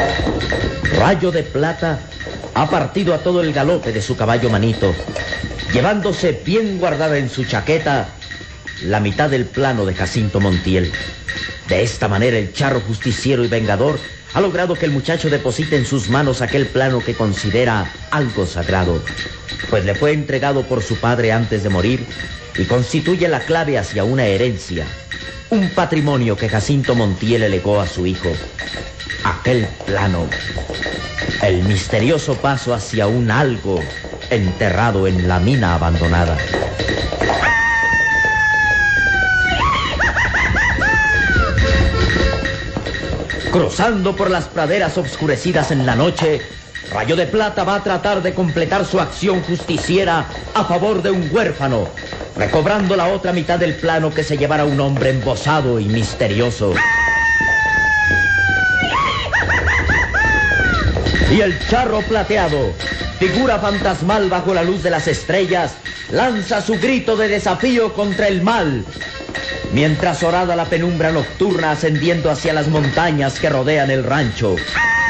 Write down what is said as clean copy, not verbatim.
Rayo de Plata ha partido a todo el galope de su caballo Manito, llevándose bien guardada en su chaqueta la mitad del plano de Jacinto Montiel. De esta manera el charro justiciero y vengador ha logrado que el muchacho deposite en sus manos aquel plano que considera algo sagrado, pues le fue entregado por su padre antes de morir y constituye la clave hacia una herencia, un patrimonio que Jacinto Montiel le legó a su hijo. Aquel plano, el misterioso paso hacia un algo enterrado en la mina abandonada. Cruzando por las praderas obscurecidas en la noche, Rayo de Plata va a tratar de completar su acción justiciera a favor de un huérfano, recobrando la otra mitad del plano que se llevara un hombre embosado y misterioso. Y el charro plateado, figura fantasmal bajo la luz de las estrellas, lanza su grito de desafío contra el mal, mientras horada la penumbra nocturna ascendiendo hacia las montañas que rodean el rancho.